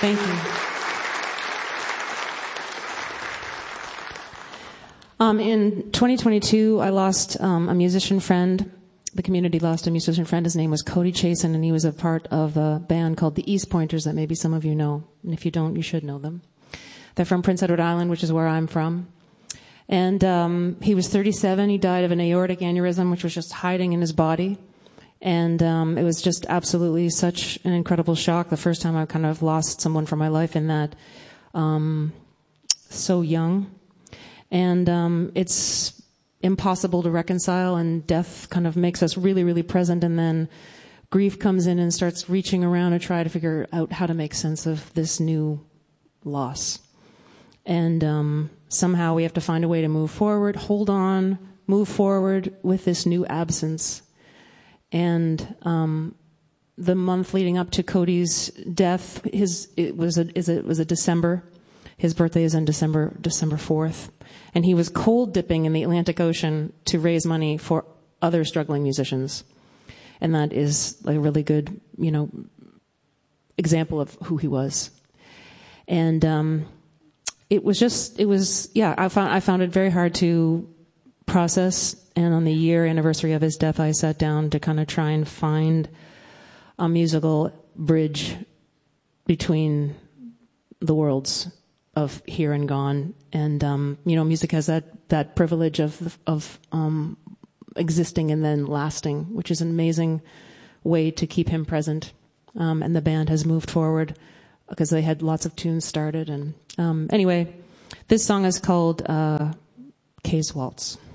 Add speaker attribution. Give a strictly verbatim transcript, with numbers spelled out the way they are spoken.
Speaker 1: Thank you. Um, in twenty twenty-two, I lost um, a musician friend. The community lost a musician friend. His name was Cody Chasen, and he was a part of a band called the East Pointers that maybe some of you know. And if you don't, you should know them. They're from Prince Edward Island, which is where I'm from. And um, he was thirty-seven. He died of an aortic aneurysm, which was just hiding in his body. And um, it was just absolutely such an incredible shock. The first time I kind of lost someone from my life in that um, so young. And um, it's impossible to reconcile, and death kind of makes us really, really present, and then grief comes in and starts reaching around to try to figure out how to make sense of this new loss. And um, somehow we have to find a way to move forward, hold on, move forward with this new absence. And um, the month leading up to Cody's death, his it was a, is a, it was a December. His birthday is on December December fourth. And he was cold dipping in the Atlantic Ocean to raise money for other struggling musicians. And that is a really good, you know, example of who he was. And um, it was just, it was, yeah, I found I found it very hard to process. And on the year anniversary of his death, I sat down to kind of try and find a musical bridge between the worlds of here and gone. And, um, you know, music has that, that privilege of, of, um, existing and then lasting, which is an amazing way to keep him present. Um, and the band has moved forward because they had lots of tunes started. And, um, anyway, this song is called, uh, Kay's Waltz.